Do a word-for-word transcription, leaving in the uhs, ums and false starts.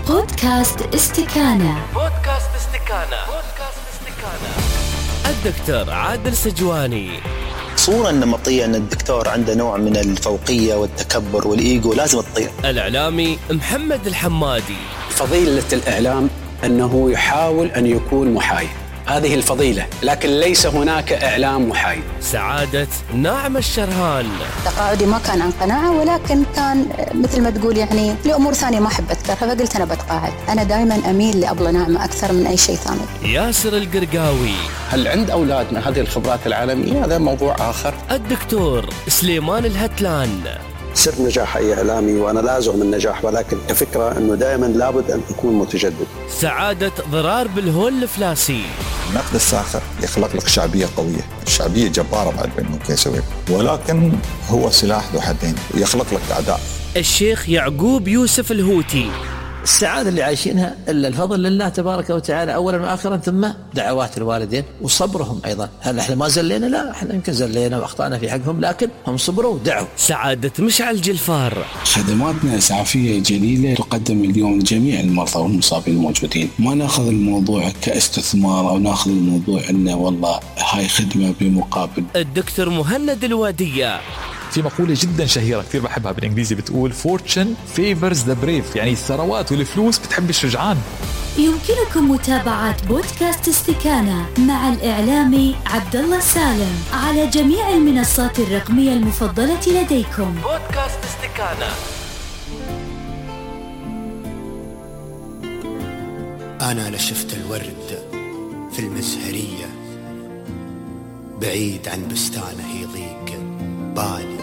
بودكاست استكانة. بودكاست استكانة. بودكاست استكانة. الدكتور عادل سجواني. صورة نمطية أن الدكتور عنده نوع من الفوقية والتكبر والإيجو لازم تطير. الإعلامي محمد الحمادي. فضيلة الإعلام أنه يحاول أن يكون محايد، هذه الفضيلة، لكن ليس هناك إعلام محايد. سعادة ناعم الشرهان. تقاعدي ما كان عن قناعة، ولكن كان مثل ما تقول يعني لأمور ثانية ما أحب أذكرها، فقلت أنا بتقاعد. أنا دائما أميل لأبلة ناعمة أكثر من أي شيء ثاني. ياسر القرقاوي. هل عند أولادنا هذه الخبرات العالمية؟ هذا موضوع آخر. الدكتور سليمان الهتلان. سر نجاح أي إعلامي، وأنا لا أزعم النجاح، ولكن كفكرة أنه دائما لابد أن تكون متجدد. سعادة ضرار بالهول الفلاسي. النقد الساخر يخلق لك شعبية قوية، الشعبية جبارة بعد بأنه كيسوي، ولكن هو سلاح ذو حدين يخلق لك أعداء. الشيخ يعقوب يوسف الهوتي. السعادة اللي عايشينها إلا الفضل لله تبارك وتعالى أولا وآخرا، ثم دعوات الوالدين وصبرهم أيضا. هل إحنا ما زلينا؟ لا، إحنا يمكن زلينا وأخطأنا في حقهم، لكن هم صبروا ودعوا. سعادة مشعل جلفار. خدماتنا إسعافية جليلة تقدم اليوم لجميع المرضى والمصابين الموجودين. ما ناخذ الموضوع كاستثمار أو ناخذ الموضوع إنه والله هاي خدمة بمقابل. الدكتور مهند الوادية. في مقولة جدا شهيرة كثير بحبها بالإنجليزي بتقول fortune favors the brave، يعني الثروات والفلوس بتحب الشجعان. يمكنكم متابعة بودكاست استكانة مع الإعلامي عبد الله سالم على جميع المنصات الرقمية المفضلة لديكم. بودكاست استكانة. أنا لشفت الورد في المزهرية، بعيد عن بستانه يضيق بالي